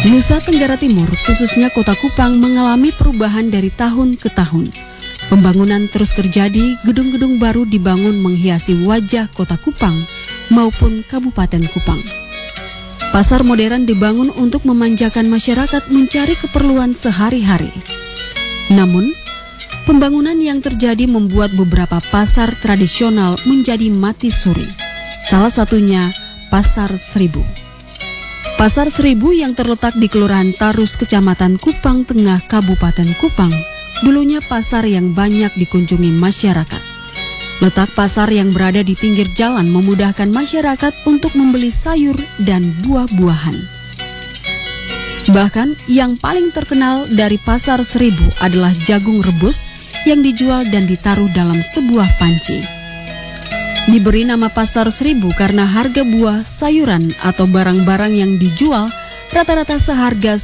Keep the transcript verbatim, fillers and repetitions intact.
Nusa Tenggara Timur, khususnya Kota Kupang, mengalami perubahan dari tahun ke tahun. Pembangunan terus terjadi, gedung-gedung baru dibangun menghiasi wajah Kota Kupang maupun Kabupaten Kupang. Pasar modern dibangun untuk memanjakan masyarakat mencari keperluan sehari-hari. Namun, pembangunan yang terjadi membuat beberapa pasar tradisional menjadi mati suri. Salah satunya Pasar Seribu. Pasar Seribu yang terletak di Kelurahan Tarus, Kecamatan Kupang Tengah, Kabupaten Kupang, dulunya pasar yang banyak dikunjungi masyarakat. Letak pasar yang berada di pinggir jalan memudahkan masyarakat untuk membeli sayur dan buah-buahan. Bahkan yang paling terkenal dari Pasar Seribu adalah jagung rebus yang dijual dan ditaruh dalam sebuah panci. Diberi nama Pasar Seribu karena harga buah, sayuran, atau barang-barang yang dijual rata-rata seharga